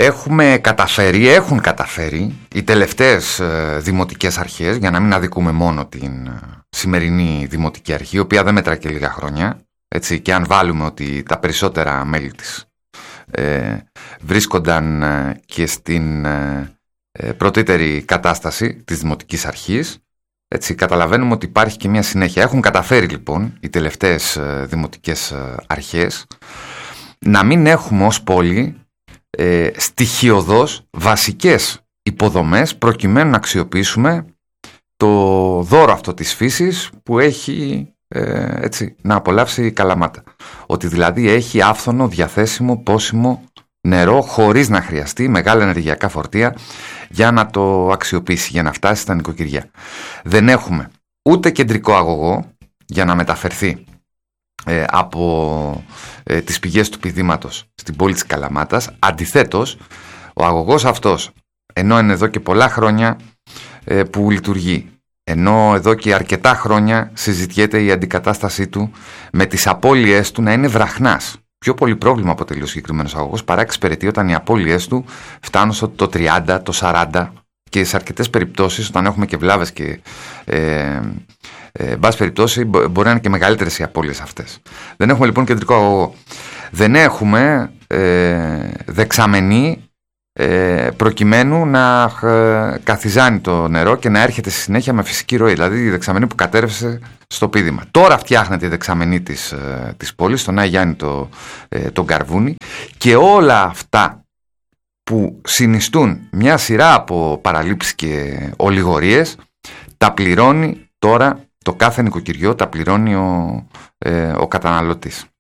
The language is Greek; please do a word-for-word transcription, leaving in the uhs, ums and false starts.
έχουμε καταφέρει, έχουν καταφέρει οι τελευταίες ε, δημοτικές αρχές, για να μην αδικούμε μόνο την ε, σημερινή δημοτική αρχή, η οποία δεν μετρά και λίγα χρόνια, έτσι, και αν βάλουμε ότι τα περισσότερα μέλη της ε, βρίσκονταν ε, και στην ε, ε, πρωτήτερη κατάσταση της δημοτικής αρχής, έτσι, καταλαβαίνουμε ότι υπάρχει και μια συνέχεια. Έχουν καταφέρει λοιπόν οι τελευταίες ε, δημοτικές ε, αρχές να μην έχουμε ως πόλη ε, στοιχειωδώς βασικές υποδομές προκειμένου να αξιοποιήσουμε το δώρο αυτό της φύσης που έχει ε, έτσι, να απολαύσει η Καλαμάτα. Ότι δηλαδή έχει άφθονο, διαθέσιμο, πόσιμο νερό χωρίς να χρειαστεί μεγάλα ενεργειακά φορτία για να το αξιοποιήσει, για να φτάσει στα νοικοκυριά. Δεν έχουμε ούτε κεντρικό αγωγό για να μεταφερθεί ε, από ε, τις πηγές του πηδήματος στην πόλη της Καλαμάτας. Αντιθέτως, ο αγωγός αυτός, ενώ είναι εδώ και πολλά χρόνια ε, που λειτουργεί, ενώ εδώ και αρκετά χρόνια συζητιέται η αντικατάστασή του με τις απώλειές του να είναι βραχνάς. Πιο πολύ πρόβλημα αποτελεί ο συγκεκριμένος αγωγός παρά εξυπηρετεί όταν οι απώλειές του φτάνουν στο το τριάντα, το σαράντα και σε αρκετές περιπτώσεις, όταν έχουμε και βλάβες και ε, ε, μπας περιπτώσει, μπορεί να είναι και μεγαλύτερες οι απώλειες αυτές. Δεν έχουμε λοιπόν κεντρικό αγωγό. Δεν έχουμε ε, δεξαμενή ε, προκειμένου να ε, καθιζάνει το νερό και να έρχεται στη συνέχεια με φυσική ροή, δηλαδή η δεξαμενή που κατέρευσε στο πήδημα. Τώρα φτιάχνεται η δεξαμενή της, ε, της πόλης, στον Άι Γιάννη το, ε, τον Καρβούνι, και όλα αυτά που συνιστούν μια σειρά από παραλήψεις και ολιγορίες τα πληρώνει τώρα το κάθε νοικοκυριό, τα πληρώνει ο, ε, ο καταναλωτής.